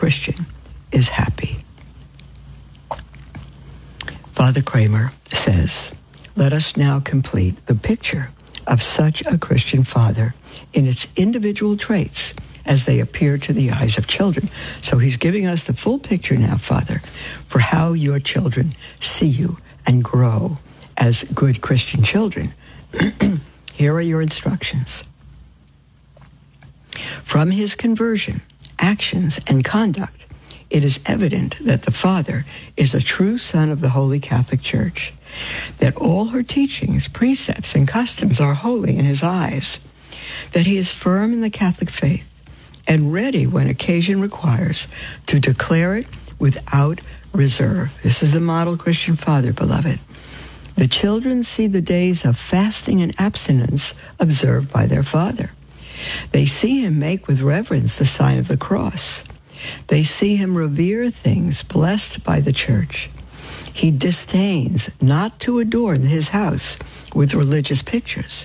Christian is happy. Father Kramer says, let us now complete the picture of such a Christian father in its individual traits as they appear to the eyes of children. So he's giving us the full picture now, Father, for how your children see you and grow as good Christian children. Here are your instructions. From his conversion, actions, and conduct, it is evident that the Father is a true son of the Holy Catholic Church, that all her teachings, precepts, and customs are holy in his eyes, that he is firm in the Catholic faith and ready when occasion requires to declare it without reserve. This is the model Christian father, beloved. The children see the days of fasting and abstinence observed by their father. They see him make with reverence the sign of the cross. They see him revere things blessed by the church. He disdains not to adorn his house with religious pictures.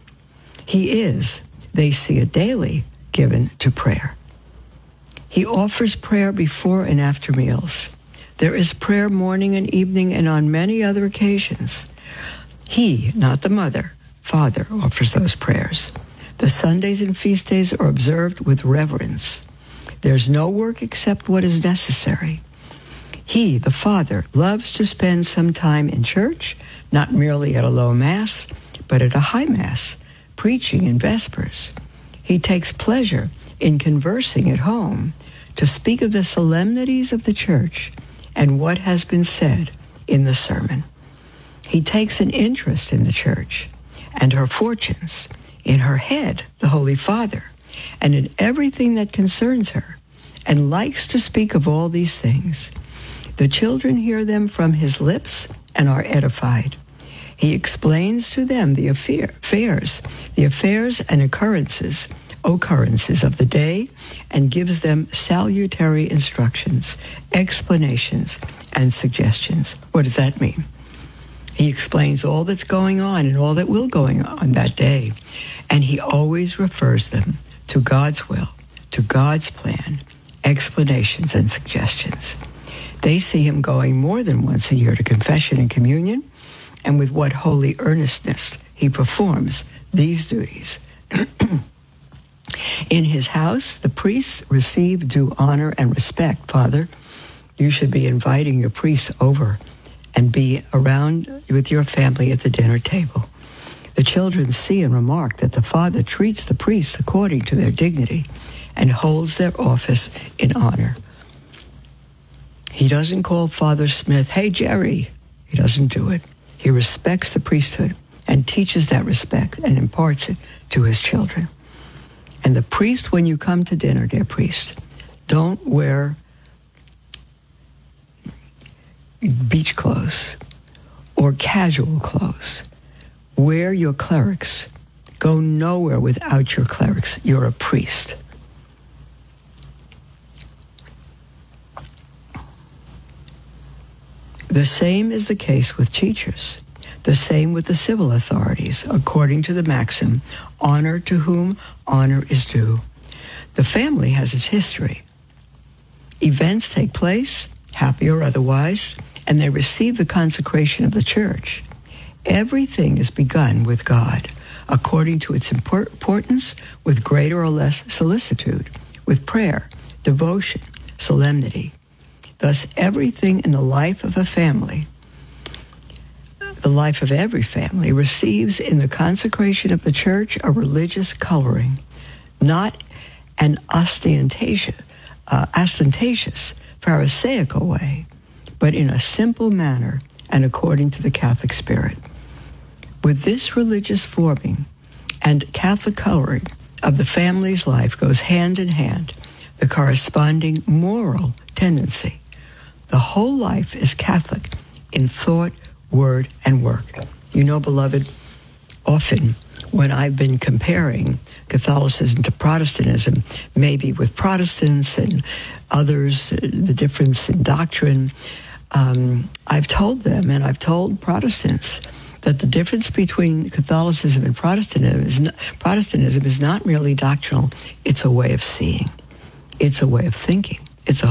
He is, they see it daily, given to prayer. He offers prayer before and after meals. There is prayer morning and evening and on many other occasions. He, not the mother, Father, offers those prayers. The Sundays and feast days are observed with reverence. There's no work except what is necessary. He, the Father, loves to spend some time in church, not merely at a low Mass, but at a high Mass, preaching in Vespers. He takes pleasure in conversing at home to speak of the solemnities of the church and what has been said in the sermon. He takes an interest in the church and her fortunes, in her head, the Holy Father, and in everything that concerns her, and likes to speak of all these things. The children hear them from his lips and are edified. He explains to them the affairs and occurrences of the day, and gives them salutary instructions, explanations, and suggestions. What does that mean? He explains all that's going on and all that will going on that day, and he always refers them to God's will, to God's plan, explanations, and suggestions. They see him going more than once a year to confession and communion, and with what holy earnestness he performs these duties. In his house, the priests receive due honor and respect. Father, you should be inviting your priests over and be around with your family at the dinner table. The children see and remark that the Father treats the priests according to their dignity and holds their office in honor. He doesn't call Father Smith, "Hey, Jerry." He doesn't do it. He respects the priesthood and teaches that respect and imparts it to his children. And the priest, when you come to dinner, dear priest, don't wear beach clothes or casual clothes. Wear your clerics. Go nowhere without your clerics. You're a priest. The same is the case with teachers. The same with the civil authorities, according to the maxim, honor to whom honor is due. The family has its history. Events take place, happy or otherwise, and they receive the consecration of the church. Everything is begun with God, according to its importance, with greater or less solicitude, with prayer, devotion, solemnity. Thus, everything in the life of a family, the life of every family, receives in the consecration of the church a religious coloring, not an ostentatious, Pharisaical way, but in a simple manner and according to the Catholic spirit. With this religious forming and Catholic coloring of the family's life goes hand in hand the corresponding moral tendency. The whole life is Catholic in thought, word, and work. You know, beloved, often when I've been comparing Catholicism to Protestantism, maybe with Protestants and others, the difference in doctrine, I've told them, and I've told Protestants, that the difference between Catholicism and Protestantism is not merely doctrinal, it's a way of seeing. It's a way of thinking.